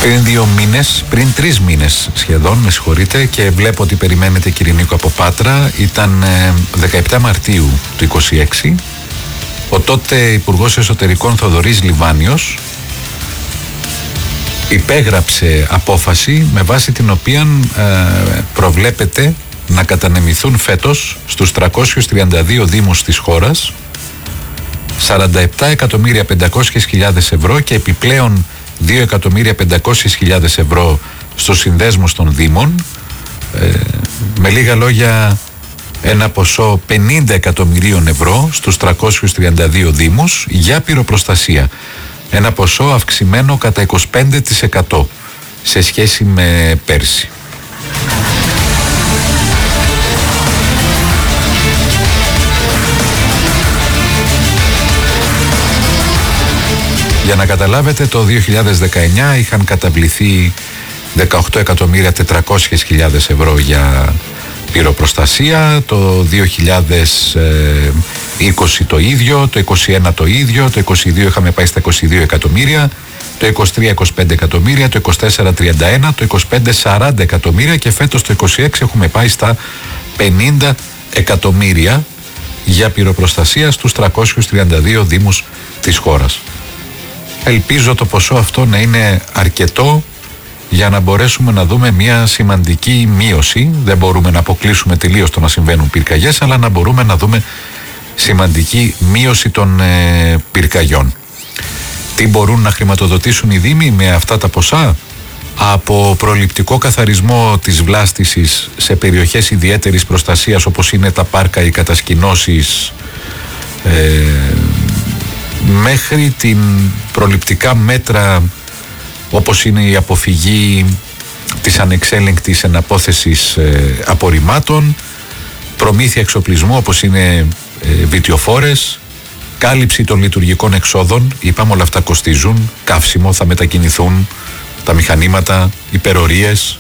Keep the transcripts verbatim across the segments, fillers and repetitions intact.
Πριν δύο μήνες, πριν τρεις μήνες σχεδόν, με συγχωρείτε, και βλέπω ότι περιμένετε, κύριε Νίκο, από Πάτρα. Ήταν ε, δεκαεπτά Μαρτίου του είκοσι έξι. Ο τότε Υπουργός Εσωτερικών Θοδωρής Λιβάνιος υπέγραψε απόφαση με βάση την οποία ε, προβλέπεται να κατανεμηθούν φέτος στους τριακόσιους τριάντα δύο δήμους της χώρας σαράντα επτά εκατομμύρια πεντακόσιες χιλιάδες ευρώ και επιπλέον δύο εκατομμύρια πεντακόσιες χιλιάδες ευρώ στους συνδέσμους των δήμων. Ε, με λίγα λόγια, ένα ποσό πενήντα εκατομμυρίων ευρώ στους τριακόσιους τριάντα δύο δήμους για πυροπροστασία. Ένα ποσό αυξημένο κατά είκοσι πέντε τοις εκατό σε σχέση με πέρσι. Για να καταλάβετε, το δύο χιλιάδες δεκαεννιά είχαν καταβληθεί δεκαοκτώ εκατομμύρια τετρακόσιες χιλιάδες ευρώ για πυροπροστασία, το δύο χιλιάδες είκοσι το ίδιο, το είκοσι ένα το ίδιο, το είκοσι δύο είχαμε πάει στα είκοσι δύο εκατομμύρια, το είκοσι τρία είκοσι πέντε εκατομμύρια, το είκοσι τέσσερα τριάντα ένα, το είκοσι πέντε σαράντα εκατομμύρια και φέτος το είκοσι έξι έχουμε πάει στα πενήντα εκατομμύρια για πυροπροστασία στους τριακόσιους τριάντα δύο δήμους της χώρας. Ελπίζω το ποσό αυτό να είναι αρκετό για να μπορέσουμε να δούμε μια σημαντική μείωση. Δεν μπορούμε να αποκλείσουμε τελείως το να συμβαίνουν πυρκαγιές, αλλά να μπορούμε να δούμε σημαντική μείωση των ε, πυρκαγιών. Τι μπορούν να χρηματοδοτήσουν οι δήμοι με αυτά τα ποσά? Από προληπτικό καθαρισμό της βλάστησης σε περιοχές ιδιαίτερης προστασίας όπως είναι τα πάρκα, οι κατασκηνώσεις, ε, μέχρι την προληπτικά μέτρα όπως είναι η αποφυγή της ανεξέλεγκτης εναπόθεσης ε, απορριμμάτων, προμήθεια εξοπλισμού όπως είναι ε, βιτιοφόρες, κάλυψη των λειτουργικών εξόδων. Είπαμε όλα αυτά κοστίζουν, καύσιμο, θα μετακινηθούν τα μηχανήματα, υπερορίες,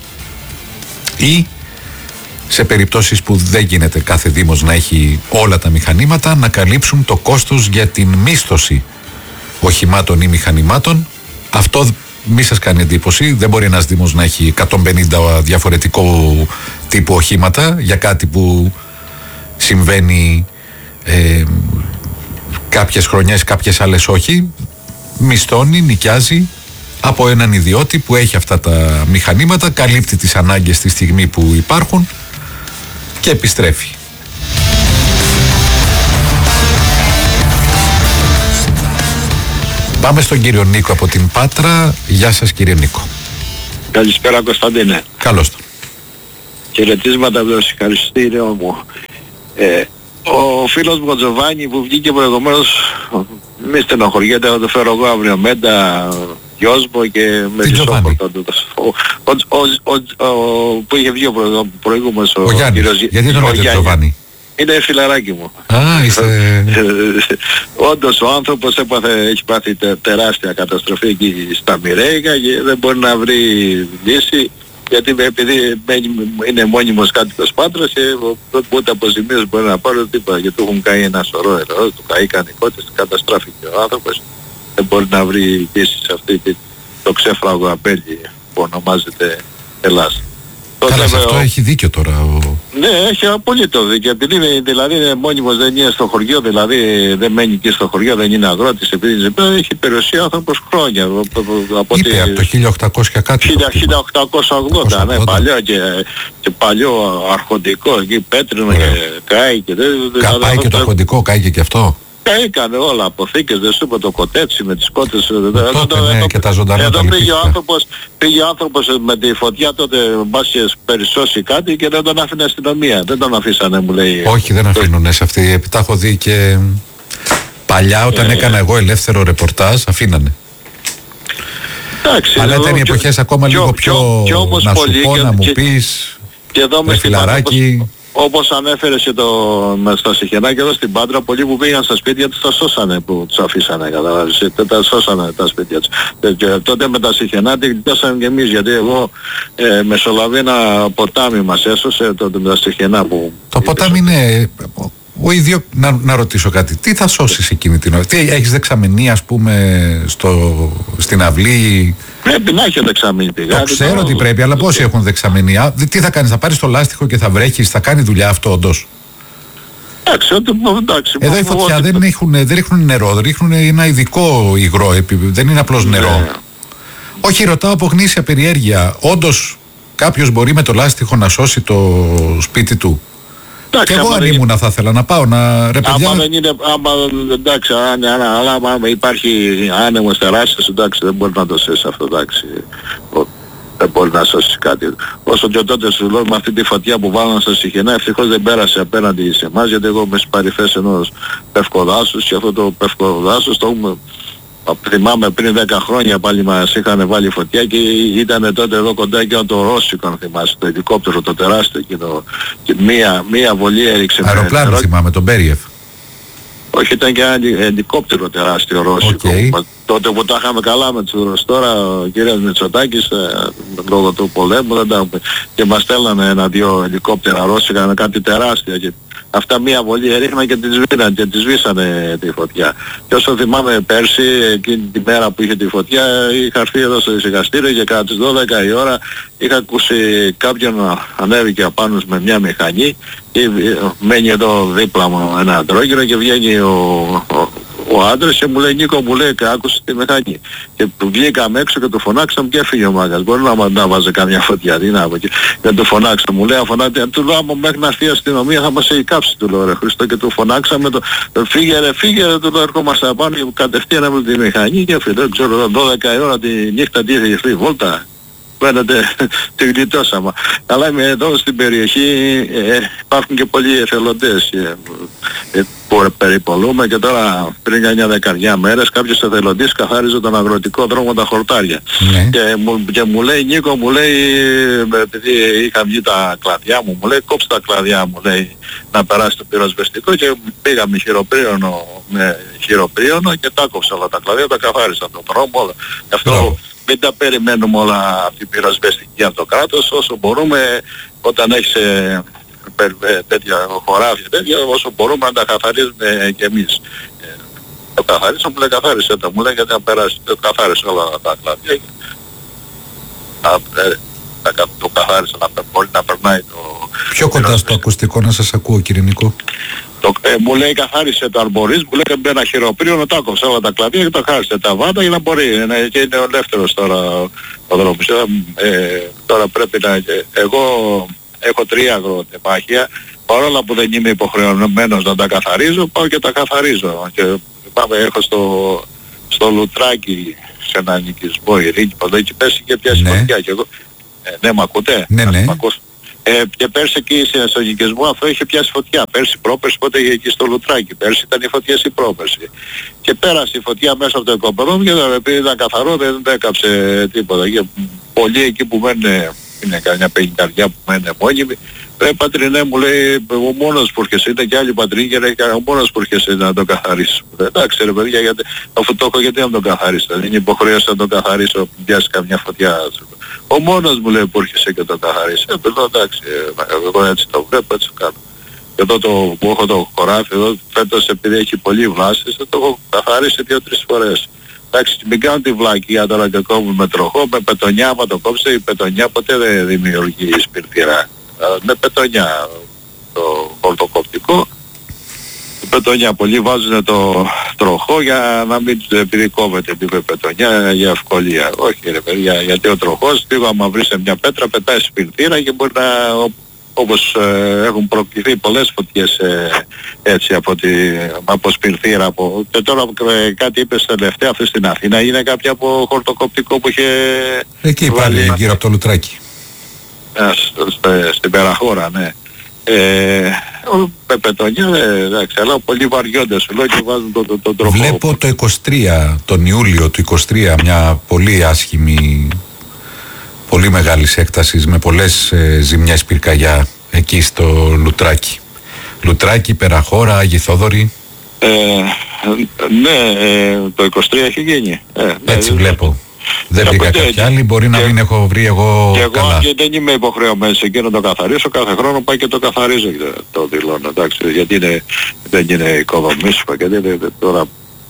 ή σε περιπτώσεις που δεν γίνεται κάθε δήμος να έχει όλα τα μηχανήματα, να καλύψουν το κόστος για την μίσθωση οχημάτων ή μηχανημάτων. Αυτό μη σας κάνει εντύπωση, δεν μπορεί ένας δήμος να έχει εκατόν πενήντα διαφορετικού τύπου οχήματα για κάτι που συμβαίνει ε, κάποιες χρονιές, κάποιες άλλες όχι. Μισθώνει, νοικιάζει από έναν ιδιώτη που έχει αυτά τα μηχανήματα, καλύπτει τις ανάγκες τη στιγμή που υπάρχουν και επιστρέφει. Πάμε στον κύριο Νίκο από την Πάτρα. Γεια σας, κύριε Νίκο. Καλησπέρα, Κωνσταντίνε. Καλώς το. Χαιρετίσματα από το συγχαριστήριό μου. Ε, ο φίλος μου ο Τζοβάνι που βγήκε προηγουμένως, μη στενοχωριέται, θα το φέρω εγώ αύριο Μέντα, γιος μου και με Χρυσόφορτο. Ο, ο, ο, ο, που είχε βγει ο προηγούμενος ο, ο Γιάννης. Κύριος, γιατί τον λέτε Τζοβάνι? Είναι φιλαράκι μου. Α, είστε... Όντως ο άνθρωπος έπαθε, έχει πάθει τε, τεράστια καταστροφή εκεί στα Μοιραίικα και δεν μπορεί να βρει λύση, γιατί επειδή είναι μόνιμος κάτοικος Πάτρας και ούτε αποζημίως μπορεί να πάρει τίποτα, γιατί του έχουν κάνει ένα σωρό εδώ, του καήκαν οι κότες, καταστράφηκε ο άνθρωπος, δεν μπορεί να βρει λύση σε αυτή το ξέφραγο απέλη που ονομάζεται Ελλάς. Καλά, σε αυτό ο... έχει δίκιο τώρα. Ο... Ναι, έχει απολύτως δίκιο. Επειδή είναι, δηλαδή είναι μόνιμος, δεν είναι στο χωριό, δηλαδή δεν μένει και στο χωριό, δεν είναι αγρότης, επειδή έχει περιουσία άνθρωπος χρόνια. Από Είπε τη... από το χίλια οκτακόσια κάτι. χίλια οκτακόσια ογδόντα, ναι, παλιό και, και παλιό αρχοντικό, εκεί πέτρινο και κάει και... Κα, πάει και το αρχοντικό, κάει και αυτό. Έκανε όλα, αποθήκες, δεν σου είπε το κοτέτσι με τις κότες. Τότε, ναι, και τα ζωντανά. Εδώ πήγε ο άνθρωπος, πήγε ο άνθρωπος με τη φωτιά τότε, μπας και περισσώσει κάτι και δεν τον άφηνε αστυνομία. Δεν τον αφήσανε, μου λέει. Όχι, δεν αφήνουνε σε αυτή. Τα έχω δει και παλιά όταν ε, έκανα εγώ ελεύθερο ρεπορτάζ, αφήνανε. Εντάξει, αλλά ήταν οι εποχές ακόμα λίγο πιο, να σου πω, να μου πεις, με φιλαράκι. Όπως ανέφερες και το, με στα Σιχενάκια εδώ στην Πάτρα, πολλοί που πήγαν στα σπίτια τους τα σώσανε που τους αφήσανε, καταλάβεις, τα σώσανε τα σπίτια τους. Και τότε με τα Σιχενά την γλιτώσαμε και εμείς, γιατί εγώ ε, μεσολαβεί ένα ποτάμι μας έσωσε, τότε με τα Σιχενά που... Το ποτάμι είναι... Ο ίδιο, να, να ρωτήσω κάτι, τι θα σώσεις εκείνη την ώρα, τι έχεις δεξαμενή ας πούμε στο, στην αυλή? Πρέπει να έχει δεξαμενή πηγάδι. Το ξέρω το... ότι πρέπει, αλλά πόσοι έχουν δεξαμενή? Α, τι θα κάνεις, θα πάρεις το λάστιχο και θα βρέχεις, θα κάνει δουλειά αυτό όντως? Εντάξει, ό,τι, εντάξει, εδώ η φωτιά ό,τι... δεν, έχουν, δεν ρίχνουν νερό, ρίχνουν ένα ειδικό υγρό, δεν είναι απλώς νερό. Ναι. Όχι, ρωτάω από γνήσια περιέργεια. Όντως κάποιος μπορεί με το λάστιχο να σώσει το σπίτι του? Εντάξει, και εγώ αν ήμουνα είναι... θα ήθελα να πάω να ρε παιδιά. Άμα δεν είναι, άμα, εντάξει, αλλά άμα υπάρχει άνεμος τεράστιος, εντάξει, δεν μπορεί να το σώσει αυτό, εντάξει. Δεν μπορεί να σώσει κάτι. Όσο και τότε σου λέω με αυτή τη φωτιά που βάλαν στο Σιχινά, ευτυχώς δεν πέρασε απέναντι σε εμάς, γιατί εγώ είμαι στις παρυφές ενός πευκοδάσους και αυτό το πευκοδάσος το έχουμε... Θυμάμαι πριν δέκα χρόνια πάλι μας είχαν βάλει φωτιά και ήταν τότε εδώ κοντά και το Ρώσικο, αν θυμάσαι, το ελικόπτερο το τεράστιο εκείνο, και μία, μία βολή έριξε. Αεροπλάνο με, θυμάμαι, τον Μπέριεφ. Όχι, ήταν και ένα ελικόπτερο τεράστιο Ρώσικο. Okay. Τότε που τα είχαμε καλά με τους Ρώσους. Τώρα ο κύριος Μητσοτάκης ε, λόγω του πολέμου δεν τα, και μας στέλνανε ένα-δυο ελικόπτερα Ρώσικα με κάτι τεράστια. Και αυτά μία βολή έριχναν και τις σβήναν και τις σβήσανε τη φωτιά. Και όσο θυμάμαι πέρσι, εκείνη τη μέρα που είχε τη φωτιά, είχα έρθει εδώ στο εισηγαστήριο και κατά τις δώδεκα η ώρα είχα ακούσει κάποιον να ανέβηκε απάνω με μια μηχανή και μένει εδώ δίπλα μου ένα αντρόγυνο και βγαίνει ο, ο, ο άντρας και μου λέει, Νίκο, μου λέει, άκουσε τη μηχανή. Και βγήκαμε έξω και του φωνάξαμε και έφυγε ο μάγκας. Μπορεί να, να βάζει καμιά φωτιά, τι να πω. Και, και του φωνάξαμε, μου λέει, αφωνάτε, του λέω, άμα μέχρι να έρθει η αστυνομία θα μας έχει κάψει, του λέω, ρε Χριστό, και του φωνάξαμε, το, φύγε ρε, φύγε ρε, του λέω, ερχόμαστε απάνω και κατευθείαν από τη μηχανή και έφυγε, δεν ξέρω, δώδεκα η ώρα τη νύχτα τι είχε χθεί, βόλτα. Φαίνεται, τη γλιτώσαμε. Αλλά είμαι εδώ στην περιοχή, ε, υπάρχουν και πολλοί εθελοντές ε, ε, που περιπολούμε και τώρα πριν μια δεκαριά μέρες κάποιος εθελοντής καθάριζε τον αγροτικό δρόμο τα χορτάρια. Ναι. Και, μου, και μου λέει, Νίκο, μου λέει, επειδή είχα βγει τα κλαδιά μου, μου λέει, κόψε τα κλαδιά μου, λέει, να περάσει το πυροσβεστικό και πήγα με χειροπρίωνο, με χειροπρίωνο και τα κόψα όλα τα κλαδιά, τα καθάρισα τον δρόμο, όλα. Αυτό, μην τα περιμένουμε όλα από την πυροσβεστική από το κράτος, όσο μπορούμε όταν έχεις ε, ε, τέτοια χωράφια τέτοια, όσο μπορούμε να τα καθαρίζουμε και εμείς. Ε, το καθαρίσω, μου λέει καθάρισε τα, μου λέει γιατί να περάσει, το καθάρισε όλα τα κλαδιά. Ε, το καθάρισε να μπορεί να περνάει το... Πιο κοντά στο ακουστικό να σας ακούω, κύριε Νίκο. Το, ε, μου λέει καθάρισε το αρμπορίζ, μου λέει με ένα χειροπρίο, τα κόψε όλα τα κλαδιά και τα χάρισε τα βάτα για να μπορεί, ε, και είναι ελεύθερος τώρα ο δρόμος. Ε, τώρα πρέπει να... Ε, εγώ έχω τρία αγροτεμάχια, παρόλα που δεν είμαι υποχρεωμένος να τα καθαρίζω, πάω και τα καθαρίζω. Και πάμε, έχω στο, στο Λουτράκι σε ένα νοικισμό Ειρήνη, που εκεί πέσει και πιάσει ναι. φωτιά και εγώ. Ε, ναι, μ' ακούτε? Ναι, ναι. Ε, και πέρσι εκεί στο οικισμό αυτό είχε πιάσει φωτιά. Πέρσι πρόπερσι πότε είχε εκεί στο Λουτράκι. Πέρσι ήταν οι φωτιές η πρόπερσι. Και πέρασε η φωτιά μέσα από το οικοπεδό και τώρα επειδή ήταν καθαρό δεν έκαψε τίποτα. Και πολλοί εκεί που μένουν, είναι καμιά πενηνταριά που μένουν μόνιμοι, ρε πατρινέ μου λέει, ο μόνος που έρχεσαι, είναι και άλλοι πατρινοί και λέει, ο μόνος που έρχεσαι να το καθαρίσεις. Εντάξει ρε παιδιά, γιατί, αφού το έχω γιατί να το καθαρίσω, δεν είναι υποχρέωση να το καθαρίσω, που πιάσει καμιά φωτιά. Ο μόνος μου λέει που έρχεσαι και το καθαρίσεις. Ε, εδώ εντάξει, εγώ έτσι το βλέπω, έτσι το κάνω. Και εδώ το, που έχω το χωράφι, εδώ φέτος επειδή έχει πολύ βλάσεις, το έχω καθαρίσει δύο-τρεις φορές. Εντάξει, μην κάνω τη βλακία τώρα και κόβουμε με τροχό, με πετονιά, άμα το κόψετε, η πετονιά ποτέ δεν δημιουργεί σπιρτήρα. Με πετονιά το χορτοκοπτικό, η πετονιά πολλοί βάζουν το τροχό για να μην επειδή κόβεται την πετονιά για ευκολία. Όχι ρε παιδιά, γιατί ο τροχός λίγο άμα βρει σε μια πέτρα πετάει σπιρτήρα και μπορεί να, όπως ε, έχουν προκληθεί πολλές φωτιές ε, έτσι από, τη, από σπιρτήρα. Από, και τώρα ε, κάτι είπες τελευταία αυτή στην Αθήνα, είναι κάποια από χορτοκοπτικό που είχε... Εκεί πάλι γύρω από το Λουτράκι. Στην Περαχώρα, ναι. Ε, με πετονιά, εντάξει, αλλά πολλοί βαριόντες σου λέω και βάζουν τον το, το τροχό. Βλέπω το είκοσι τρία, τον Ιούλιο του είκοσι τρία, μια πολύ άσχημη, πολύ μεγάλης έκτασης, με πολλές ε, ζημιές πυρκαγιά εκεί στο Λουτράκι. Λουτράκι, Περαχώρα, Άγιοι Θόδωροι. Ε, ναι, ε, το είκοσι τρία έχει γίνει. Ε, Έτσι ναι, βλέπω. Δεν πήγα κάποια άλλη, μπορεί να μην έχω βρει εγώ και καλά. Εγώ και δεν είμαι υποχρεωμένος εκεί να το καθαρίσω, κάθε χρόνο πάει και το καθαρίζω και το δηλώνω, εντάξει, γιατί είναι, δεν είναι οικοδομήσιμα και δεν, τώρα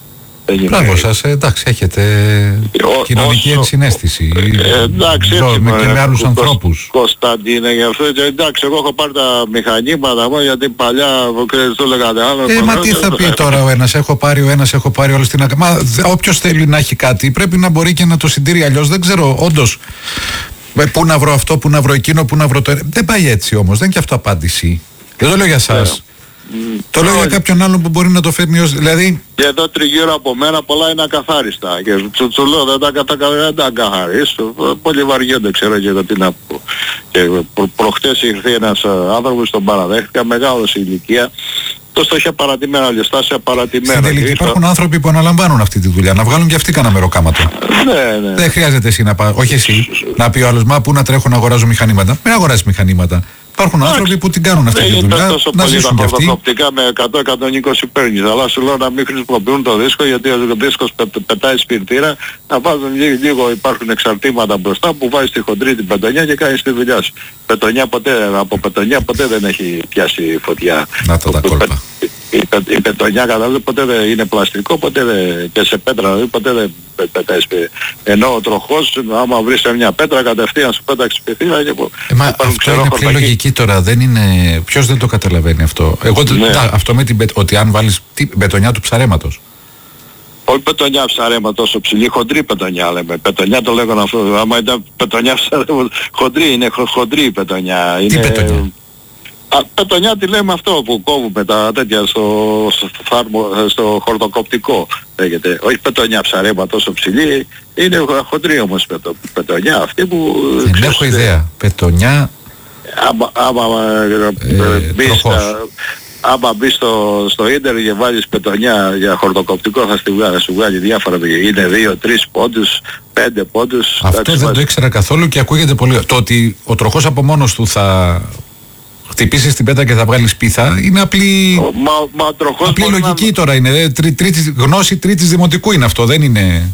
Μπράβο σας, εντάξει, έχετε ο, κοινωνική όσο, ενσυναίσθηση. Ε, εντάξει, Ζω, με, και με άλλους ανθρώπους. Κωνσταντίνε, γι' αυτό, εντάξει, εγώ έχω πάρει τα μηχανήματα μου, γιατί παλιά, ξέρεις, το λέγατε άλλο. Ε, μα τι θα πει τώρα ο ένας, έχω πάρει ο ένας, έχω πάρει όλος την ακα... Μα όποιος θέλει να έχει κάτι, πρέπει να μπορεί και να το συντηρεί, αλλιώς δεν ξέρω, όντως, πού να βρω αυτό, πού να βρω εκείνο, πού να βρω το... Δεν πάει έτσι όμως, δεν είναι και αυτό απάντηση. Δεν το λέω για σας. Mm. Το λέω για κάποιον άλλον που μπορεί να το φέρνει ως... Δηλαδή... Και εδώ τριγύρω από μένα πολλά είναι ακαθάριστα. Και του, του λέω δεν τα, τα, τα, τα καθαρίσω. Πολύ βαριούνται, ξέρω και εγώ τι να πω. Και προ, προχτές ήρθε ένας άνθρωπος, τον παραδέχτηκα, μεγάλος ηλικία. Τόσο είχε παρατημένα λεφτά σε παρατημένα. Στην τελική υπάρχουν άνθρωποι που αναλαμβάνουν αυτή τη δουλειά. Να βγάλουν και αυτοί κανένα μεροκάματο. Ναι, ναι. Δεν χρειάζεται εσύ να πάει, όχι εσύ, να πει ο άλλος, μα πού να τρέχω να αγοράζω μηχανήματα. Μην αγοράσει μηχανήματα. Υπάρχουν άνθρωποι που την κάνουν αυτή τη δουλειά, να ζήσουν κι αυτοί. Οπτικά με εκατό με εκατόν είκοσι παίρνεις, αλλά σου λέω να μην χρησιμοποιούν το δίσκο, γιατί ο δίσκος πε, πετάει σπιρτήρα, να βάζουν λίγο, λίγο, υπάρχουν εξαρτήματα μπροστά που βάζεις τη χοντρή την πετονιά και κάνεις τη δουλειά σου. Πετονιά ποτέ, από πετονιά ποτέ δεν έχει πιάσει φωτιά. Να τα, τα κόλπα. Η, πε, η πετονιά κατάλαβε ποτέ δεν είναι πλαστικό, ποτέ δεν, και σε πέτρα δηλαδή, ποτέ δεν πετάει σπιρτήρα. Ενώ ο τροχός, άμα βρεις σε μια πέτρα κατευθείαν σου πέταξε σπιρτήρα και που... Ε, μα αυτό είναι απλή λογική τώρα, δεν είναι... Ποιος δεν το καταλαβαίνει αυτό. Εγώ ναι. τα, αυτό με την ότι αν βάλεις τι, πετονιά του ψαρέματος. Όχι πετονιά ψαρέματος τόσο ψηλή, χοντρή πετονιά λέμε. Πετονιά το λέγανε αυτό. Άμα ήταν πετονιά ψαρέματος, χοντρή είναι, χοντρή η πετονιά. Τι είναι... πετονιά? Α, πετονιά τι λέμε αυτό που κόβουμε τα τέτοια στο, στο, φάρμο, στο χορτοκοπτικό λέγεται. Όχι πετονιά ψαρέμα τόσο ψηλή, είναι χοντρή όμως πετο, πετονιά αυτή που... Δεν ξέρεις, έχω ιδέα. Πετονιά... Άμα, άμα ε, μπεις, α, άμα μπεις στο, στο ίντερνετ και βάλεις πετονιά για χορτοκοπτικό θα στη βγάλει, σου βγάλει διάφορα. Είναι δύο τρεις πόντους, πέντε πόντους. Αυτό δεν βάζει. Το ήξερα καθόλου και ακούγεται πολύ. Το ότι ο τροχός από μόνος του θα... χτυπήσεις την πέτα και θα βγάλεις πίθα, είναι απλή, μα, μα, απλή λογική να... τώρα είναι. Τρί, τρίτης, γνώση τρίτης δημοτικού είναι αυτό, δεν είναι...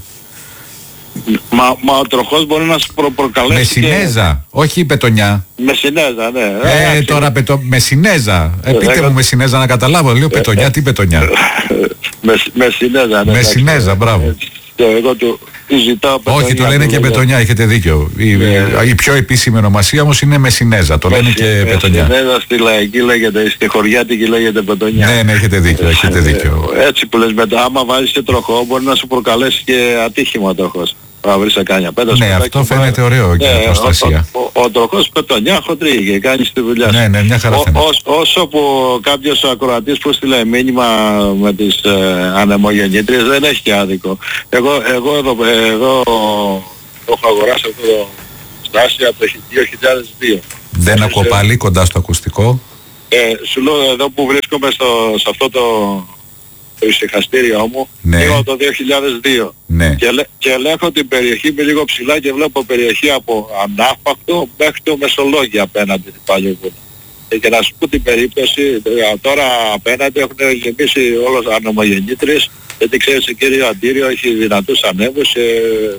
Μα, μα ο τροχός μπορεί να σου προ, προκαλέσει... Μεσινέζα, και... όχι πετονιά. Μεσινέζα, ναι. Ε, ε τώρα πετο... Μεσινέζα. Ε, πείτε ε, μου Μεσινέζα να καταλάβω. Λέω πετονιά, τι πετονιά. Μεσινέζα, ναι. Μεσινέζα, μπράβο. Εγώ του... Όχι, το λένε και πετονιά, έχετε δίκιο. Η, yeah. η πιο επίσημη ονομασία όμως είναι Μεσινέζα, το λένε και πετονιά. Μεσινέζα στη λαϊκή λέγεται, στη χωριάτικη λέγεται πετονιά. Ναι, ναι, έχετε δίκιο, έχετε δίκιο. Έτσι που λες μετά, άμα βάζεις και τροχό μπορεί να σου προκαλέσει και ατύχημα τροχός. Να βρεις σε κάνια πέτα. Ναι, αυτό φαίνεται ωραίο για ναι, προστασία. Ο, ο, ο, ο τροχός πετονιά χοντρή και κάνεις τη δουλειά σου. Ναι, ναι, μια χαρά φαίνεται. Όσο που κάποιος ακροατής που στείλε μήνυμα με τις ε, ανεμογεννήτριες δεν έχει και άδικο. Εγώ, εγώ εδώ, εδώ το έχω αγοράσει αυτό το στάσιο από το δύο χιλιάδες δύο. Δεν ακούω πάλι κοντά στο ακουστικό. Ε, σου λέω εδώ που βρίσκομαι στο, σε αυτό το... το ησυχαστήριό μου, ναι. Είμαι το δύο χιλιάδες δύο ναι. και, και ελέγχω την περιοχή με λίγο ψηλά και βλέπω περιοχή από Ανάφακτο μέχρι το Μεσολόγγι απέναντι την Παλαιοβούνα. Ε, και να σου πω την περίπτωση, τώρα απέναντι έχουν γεμίσει όλος ανεμογεννήτριες, γιατί ξέρεις ο κύριο Αντίριο έχει δυνατούς ανέμους, ε,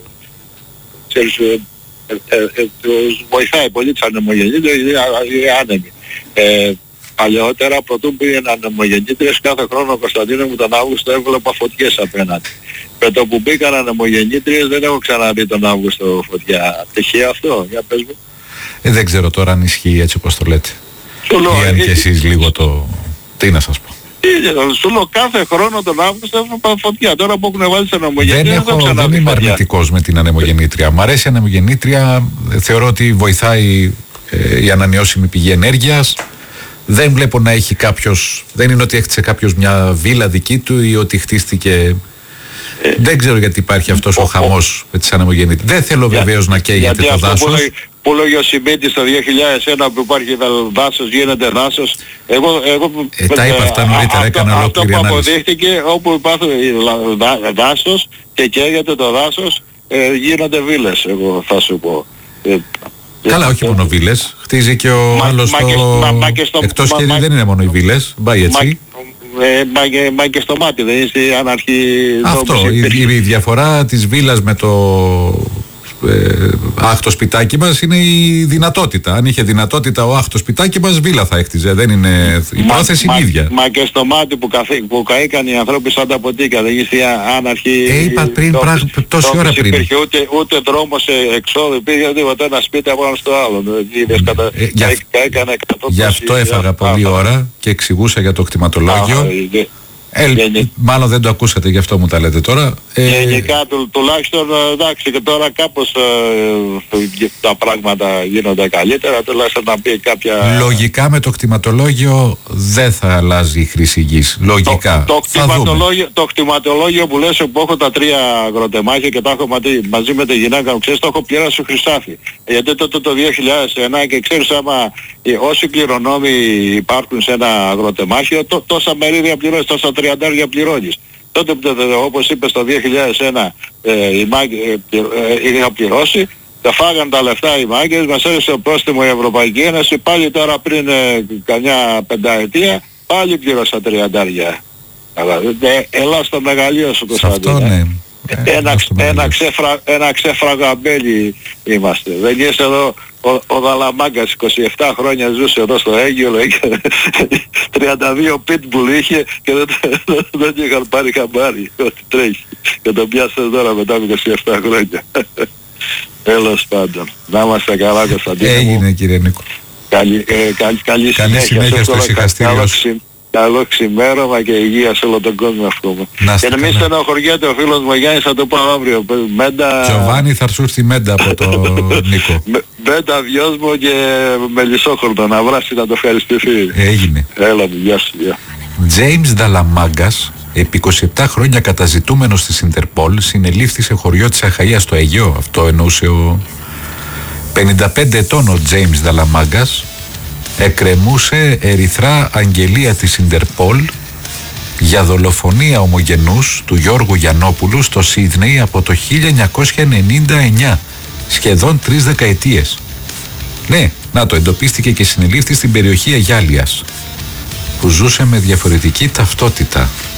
ξέρεις, ε, ε, ε, ε, τους βοηθάει πολύ τις ανεμογεννήτριες, είναι άνεμοι. Ε, Παλαιότερα, πρωτού πήγαιναν ανεμογεννήτριες, κάθε χρόνο ο Κωνσταντίνο μου τον Αύγουστο έβλεπα φωτιές απέναντι. Με το που μπήκαν ανεμογεννήτριες δεν έχω ξαναδεί τον Αύγουστο φωτιά. Τυχαία αυτό, για πες μου. Ε, δεν ξέρω τώρα αν ισχύει έτσι όπως το λέτε. Ή αν και εσείς λίγο το... Τι να σας πω. Σου λέω κάθε χρόνο τον Αύγουστο έβλεπα φωτιά. Τώρα που έχουν βάλει τις ανεμογεννήτριες δεν, έχω, δεν είμαι αρνητικός με την ανεμογεννήτρια. Μ' αρέσει η ανεμογεννήτρια, θεωρώ ότι βοηθάει ε, η ανανεώσιμη πηγή ενέργειας. Δεν βλέπω να έχει κάποιος, δεν είναι ότι έχτισε κάποιος μια βίλα δική του ή ότι χτίστηκε. Ε, δεν ξέρω γιατί υπάρχει αυτός ο, ο χαμός με τις ανεμογεννήτριες. Δεν θέλω για, βεβαίως να καίγεται το δάσος. Που λέγει ο Σιμίτης το δύο χιλιάδες ένα που υπάρχει δάσος, γίνεται δάσος. Εγώ, εγώ, ε, τα είπα αυτά νωρίτερα, έκανα ολόκληρη ανάλυση. Αυτό που αποδείχτηκε, όπου υπάρχει δάσος και καίγεται το δάσος, ε, γίνονται βίλες, εγώ θα σου πω. Ε, Καλά, όχι μόνο βίλες. Χτίζει και ο μα, άλλος μα το... Μα, μα στο... Εκτός μα, και μα, δεν είναι μόνο οι βίλες. Πάει έτσι. Μα, ε, μα, και, μα και στο μάτι, δεν είναι στην αναρχή... Αυτό, η, η διαφορά της βίλας με το... ε, άχτο σπιτάκι μας είναι η δυνατότητα. Αν είχε δυνατότητα ο άχτο σπιτάκι μας, βίλα θα έκτιζε. Δεν είναι, η μα, πρόθεση μα, είναι ίδια. Μα και στο μάτι που, καθή, που καήκαν οι ανθρώποι σαν τα ποτίκα, δεν είσαι άναρχη. Ε, είπα πριν, το, πράγ, τόση το, ώρα πριν. Υπήρχε ούτε, ούτε δρόμος εξόδου, υπήρχε τίποτα, ένα σπίτι από στο άλλο. Ε, γι' αυτό έφαγα πολλή ώρα και εξηγούσα για το κτηματολόγιο. Ε, Γενι... Μάλλον δεν το ακούσατε, γι' αυτό μου τα λέτε τώρα. Ε... Γενικά του, τουλάχιστον εντάξει, και τώρα κάπως ε, τα πράγματα γίνονται καλύτερα, τουλάχιστον να πει κάποια... Λογικά με το κτηματολόγιο δεν θα αλλάζει η χρήση γης. Λογικά. Το, το, κτηματολόγιο, το κτηματολόγιο που λες που έχω τα τρία αγροτεμάχια και τα έχω μαζί, μαζί με τη γυναίκα μου, ξέρεις, το έχω πληρώσει χρυσάφι. Γιατί τότε το δύο χιλιάδες ένα και ξέρεις άμα όσοι κληρονόμοι υπάρχουν σε ένα αγροτεμάχιο, τό, τόσα μερίδια πληρώσεις, τόσα τριαντάρια πληρώνεις. Τότε όπως είπες το δύο χιλιάδες ένα ε, οι μάγκες ε, ε, είχα πληρώσει, τα φάγαν τα λεφτά οι μάγκες, μας έδωσε το πρόστιμο η Ευρωπαϊκή Ένωση, πάλι τώρα πριν ε, καμιά πενταετία πάλι πλήρωσα τριαντάρια. Αλλά ε, έλα στο μεγαλείο σου Κωνσταντίνε. Ένα, ένα, ξέφρα, ένα ξέφραγαμπέλι είμαστε. Δεν είσαι εδώ, ο, ο Δαλαμάγκας είκοσι επτά χρόνια ζούσε εδώ στο Αίγυολο, τριάντα δύο πιτμπουλ είχε και δεν, δεν, δεν είχαν πάρει χαμπάρι ότι τρέχει. Και τον πιάσαν τώρα μετά από είκοσι επτά χρόνια. Τέλος πάντων. Να είμαστε καλά Κωνσταντίνε. Έγινε κύριε Νίκο. Καλή, ε, καλή, καλή, καλή συνέχεια στο ησυχαστήριο. Καλό ξημέρώμα και υγεία σε όλο τον κόσμο αυτό. Και να μην στενοχωριέται ο φίλος μου Γιάννης, θα το πω αύριο. Μέντα... Τζοβάνι θα έρθουν στη Μέντα από το Νίκο. Μέντα Βιόσμο και Μελισσόχορτο να βράσει να το ευχαριστηθεί. Έγινε. Έλα μου, γεια σου. Τζέιμς Νταλαμάγκας, επί είκοσι επτά χρόνια καταζητούμενος της Ιντερπόλ, συνελήφθη σε χωριό της Αχαΐας στο Αιγαίο. Αυτό εννοούσε ο πενήντα πέντε ετών ο Τζέιμς Νταλαμάγκας. Εκκρεμούσε ερυθρά αγγελία της Ιντερπόλ για δολοφονία ομογενούς του Γιώργου Γιαννόπουλου στο Σίδνεϊ από το χίλια εννιακόσια ενενήντα εννιά, σχεδόν τρεις δεκαετίες. Ναι, να το εντοπίστηκε και συνελήφθη στην περιοχή Αγιάλιας, που ζούσε με διαφορετική ταυτότητα.